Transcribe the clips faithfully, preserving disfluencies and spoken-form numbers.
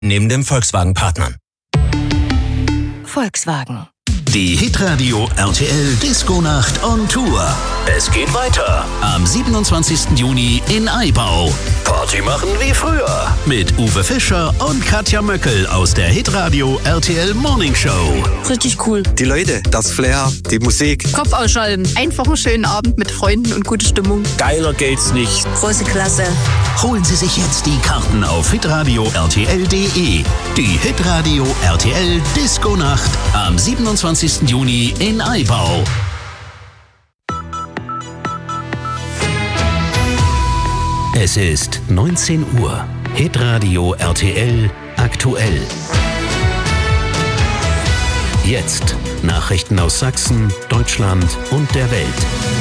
neben den Volkswagen-Partnern. Volkswagen. Die Hitradio R T L Disco-Nacht on Tour. Es geht weiter am siebenundzwanzigsten Juni in Aibau. Party machen wie früher mit Uwe Fischer und Katja Möckel aus der Hitradio R T L Morning Show. Richtig cool. Die Leute, das Flair, die Musik. Kopf ausschalten. Einfach einen schönen Abend mit Freunden und gute Stimmung. Geiler geht's nicht. Große Klasse. Holen Sie sich jetzt die Karten auf hitradio r t l punkt d e. Die Hitradio R T L Disco-Nacht am siebenundzwanzigsten Juni in Aibau. Es ist neunzehn Uhr. Hitradio R T L aktuell. Jetzt Nachrichten aus Sachsen, Deutschland und der Welt.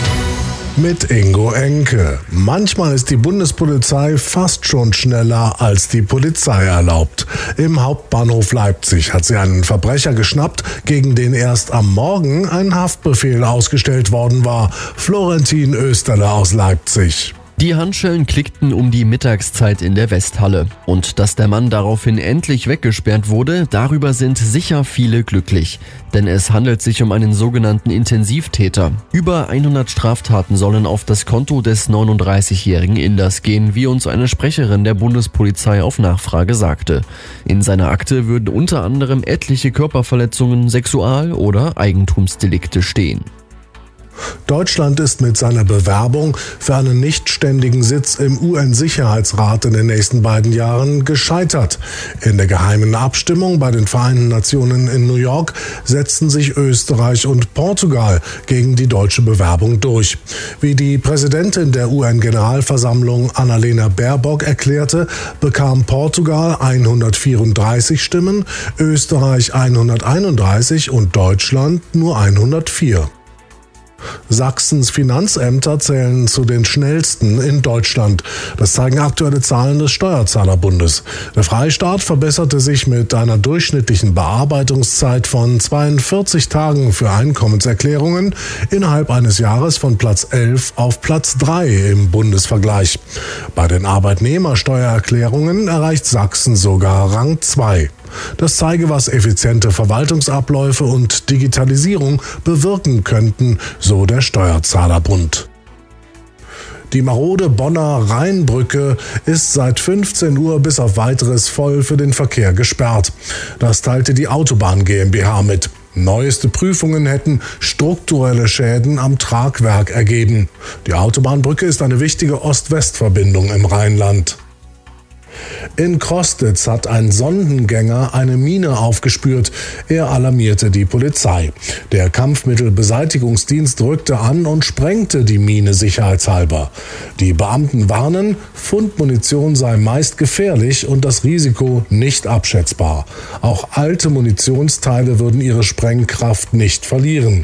Mit Ingo Enke. Manchmal ist die Bundespolizei fast schon schneller, als die Polizei erlaubt. Im Hauptbahnhof Leipzig hat sie einen Verbrecher geschnappt, gegen den erst am Morgen ein Haftbefehl ausgestellt worden war. Florentin Österle aus Leipzig. Die Handschellen klickten um die Mittagszeit in der Westhalle. Und dass der Mann daraufhin endlich weggesperrt wurde, darüber sind sicher viele glücklich. Denn es handelt sich um einen sogenannten Intensivtäter. Über hundert Straftaten sollen auf das Konto des neununddreißigjährigen Inders gehen, wie uns eine Sprecherin der Bundespolizei auf Nachfrage sagte. In seiner Akte würden unter anderem etliche Körperverletzungen, Sexual- oder Eigentumsdelikte stehen. Deutschland ist mit seiner Bewerbung für einen nichtständigen Sitz im U N-Sicherheitsrat in den nächsten beiden Jahren gescheitert. In der geheimen Abstimmung bei den Vereinten Nationen in New York setzten sich Österreich und Portugal gegen die deutsche Bewerbung durch. Wie die Präsidentin der U N-Generalversammlung Annalena Baerbock erklärte, bekam Portugal hundertvierunddreißig Stimmen, Österreich hunderteinunddreißig und Deutschland nur hundertvier. Sachsens Finanzämter zählen zu den schnellsten in Deutschland. Das zeigen aktuelle Zahlen des Steuerzahlerbundes. Der Freistaat verbesserte sich mit einer durchschnittlichen Bearbeitungszeit von zweiundvierzig Tagen für Einkommenserklärungen innerhalb eines Jahres von Platz elf auf Platz drei im Bundesvergleich. Bei den Arbeitnehmersteuererklärungen erreicht Sachsen sogar Rang zwei. Das zeige, was effiziente Verwaltungsabläufe und Digitalisierung bewirken könnten, so der Steuerzahlerbund. Die marode Bonner Rheinbrücke ist seit fünfzehn Uhr bis auf weiteres voll für den Verkehr gesperrt. Das teilte die Autobahn GmbH mit. Neueste Prüfungen hätten strukturelle Schäden am Tragwerk ergeben. Die Autobahnbrücke ist eine wichtige Ost-West-Verbindung im Rheinland. In Krostitz hat ein Sondengänger eine Mine aufgespürt. Er alarmierte die Polizei. Der Kampfmittelbeseitigungsdienst rückte an und sprengte die Mine sicherheitshalber. Die Beamten warnen, Fundmunition sei meist gefährlich und das Risiko nicht abschätzbar. Auch alte Munitionsteile würden ihre Sprengkraft nicht verlieren.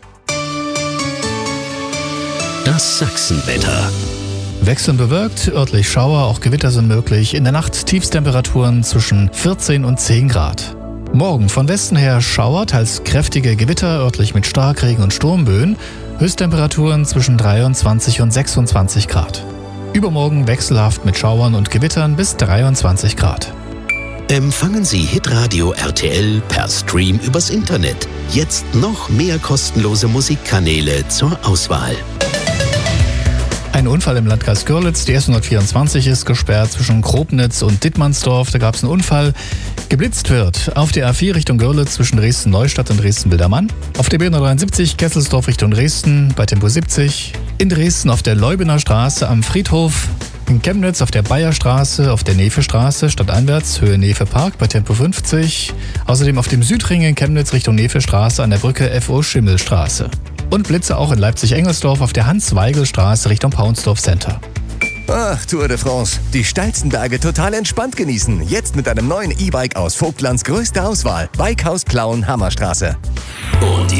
Das Sachsenwetter. Wechselnd bewölkt, örtlich Schauer, auch Gewitter sind möglich. In der Nacht Tiefstemperaturen zwischen vierzehn und zehn Grad. Morgen von Westen her Schauer, teils kräftige Gewitter, örtlich mit Starkregen und Sturmböen. Höchsttemperaturen zwischen dreiundzwanzig und sechsundzwanzig Grad. Übermorgen wechselhaft mit Schauern und Gewittern bis dreiundzwanzig Grad. Empfangen Sie Hitradio R T L per Stream übers Internet. Jetzt noch mehr kostenlose Musikkanäle zur Auswahl. Ein Unfall im Landkreis Görlitz, die S hundertvierundzwanzig ist gesperrt zwischen Grobnitz und Dittmannsdorf. Da gab es einen Unfall. Geblitzt wird auf der A vier Richtung Görlitz zwischen Dresden-Neustadt und Dresden-Bildermann. Auf der B hundertdreiundsiebzig Kesselsdorf Richtung Dresden bei Tempo siebzig. In Dresden auf der Leubener Straße am Friedhof. In Chemnitz auf der Bayerstraße, auf der Nefe-Straße stadteinwärts, Höhe Nefe-Park bei Tempo fünfzig. Außerdem auf dem Südring in Chemnitz Richtung Nefe-Straße an der Brücke F O Schimmelstraße. Und Blitze auch in Leipzig-Engelsdorf auf der Hans-Weigel-Straße Richtung Paunsdorf Center. Ach, Tour de France. Die steilsten Berge total entspannt genießen. Jetzt mit einem neuen E-Bike aus Vogtlands größter Auswahl. Bikehaus Plauen Hammerstraße. Und